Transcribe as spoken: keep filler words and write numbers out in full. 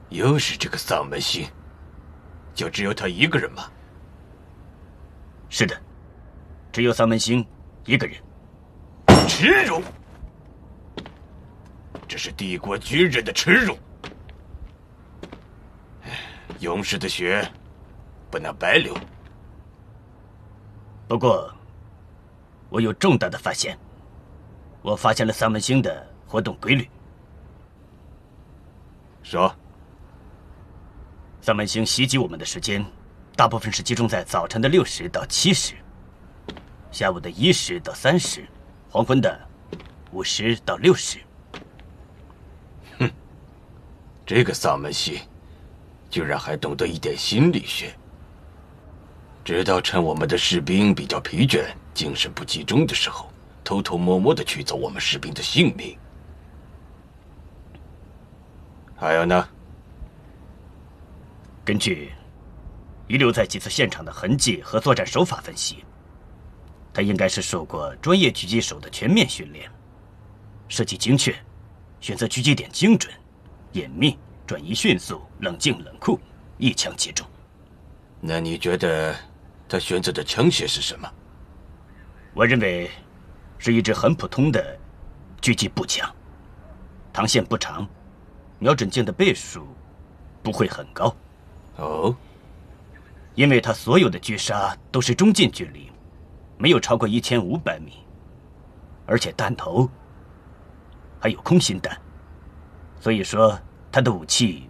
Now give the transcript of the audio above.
又是这个丧门星，就只有他一个人吗？ 是的，只有丧门星一个人。 耻辱！这是帝国军人的耻辱！勇士的血不能白流。 不过，我有重大的发现。我发现了丧门星的活动规律。 说。 丧门星袭击我们的时间，大部分是集中在早晨的六时到七时，下午的一时到三时，黄昏的五时到六时。 哼，这个丧门星居然还懂得一点心理学，知道趁我们的士兵比较疲倦、精神不集中的时候，偷偷摸摸的取走我们士兵的性命。还有呢？ 根据遗留在几次现场的痕迹和作战手法分析，他应该是受过专业狙击手的全面训练，设计精确，选择狙击点精准、严密、转移迅速、冷静冷酷，一枪击中。 那你觉得他选择的枪械是什么？ 我认为是一支很普通的狙击步枪，膛线不长，瞄准镜的倍数不会很高。 哦， 因为他所有的狙杀都是中近距离，没有超过一千五百米，而且弹头还有空心弹，所以说他的武器